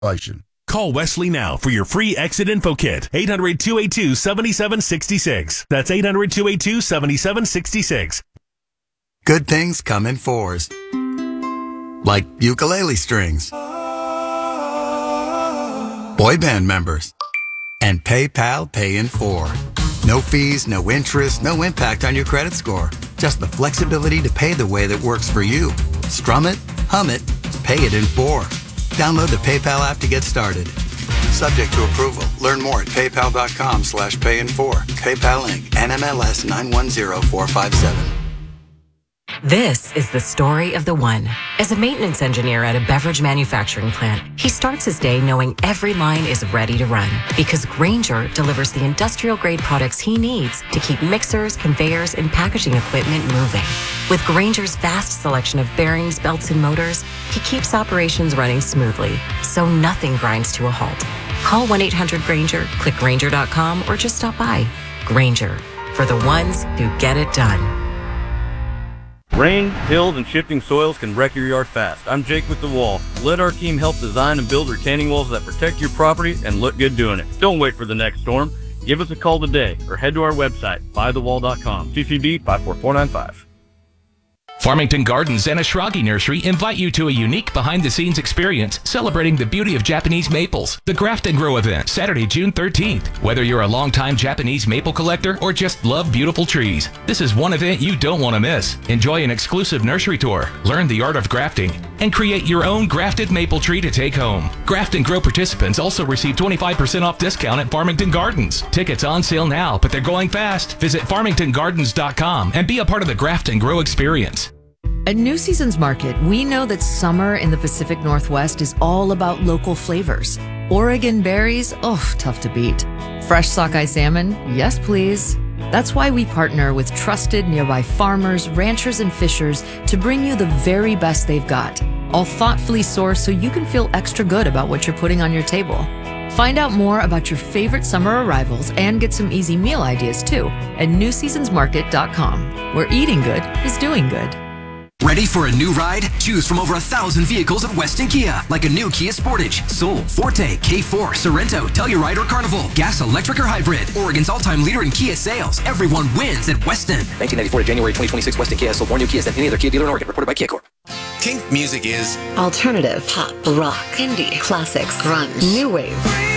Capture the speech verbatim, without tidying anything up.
Call Wesley now for your free exit info kit. eight hundred, two eight two, seven seven six six. That's eight hundred, two eight two, seven seven six six. Good things come in fours. Like ukulele strings. Boy band members. And PayPal Pay in four. No fees, no interest, no impact on your credit score. Just the flexibility to pay the way that works for you. Strum it, hum it, pay it in four. Download the PayPal app to get started. Subject to approval. Learn more at paypal.com slash pay in four. PayPal Incorporated. N M L S nine one zero four five seven. This is the story of the one. As a maintenance engineer at a beverage manufacturing plant, he starts his day knowing every line is ready to run because Grainger delivers the industrial-grade products he needs to keep mixers, conveyors, and packaging equipment moving. With Grainger's vast selection of bearings, belts, and motors, he keeps operations running smoothly, so nothing grinds to a halt. Call one eight hundred Grainger, click Grainger dot com, or just stop by. Grainger, for the ones who get it done. Rain, hills, and shifting soils can wreck your yard fast. I'm Jake with The Wall. Let our team help design and build retaining walls that protect your property and look good doing it. Don't wait for the next storm. Give us a call today or head to our website, buy the wall dot com. C C D five four four nine five. Farmington Gardens and Ashragi Nursery invite you to a unique behind-the-scenes experience celebrating the beauty of Japanese maples. The Graft and Grow event, Saturday, June thirteenth. Whether you're a longtime Japanese maple collector or just love beautiful trees, this is one event you don't want to miss. Enjoy an exclusive nursery tour, learn the art of grafting, and create your own grafted maple tree to take home. Graft and Grow participants also receive twenty-five percent off discount at Farmington Gardens. Tickets on sale now, but they're going fast. Visit farmington gardens dot com and be a part of the Graft and Grow experience. At New Seasons Market, we know that summer in the Pacific Northwest is all about local flavors. Oregon berries, oh, tough to beat. Fresh sockeye salmon, yes please. That's why we partner with trusted nearby farmers, ranchers, and fishers to bring you the very best they've got, all thoughtfully sourced so you can feel extra good about what you're putting on your table. Find out more about your favorite summer arrivals and get some easy meal ideas too at new seasons market dot com, where eating good is doing good. Ready for a new ride? Choose from over a thousand vehicles at Weston Kia, like a new Kia Sportage, Soul, Forte, K four, Sorento, Telluride, or Carnival. Gas, electric, or hybrid. Oregon's all-time leader in Kia sales. Everyone wins at Weston. nineteen ninety-four to January twenty twenty-six, Weston Kia sold more new Kias than any other Kia dealer in Oregon. Reported by Kia Corp. Kink music is alternative, pop, rock, indie, classics, grunge, new wave.